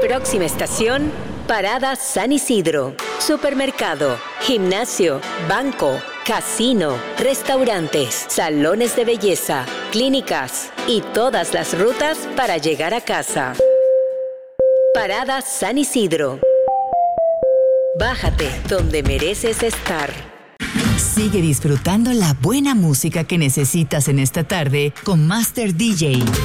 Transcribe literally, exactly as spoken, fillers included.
Próxima estación, Parada San Isidro. Supermercado, gimnasio, banco, casino, restaurantes, salones de belleza, clínicas y todas las rutas para llegar a casa. Parada San Isidro. Bájate donde mereces estar. Sigue disfrutando la buena música que necesitas en esta tarde con Master D J.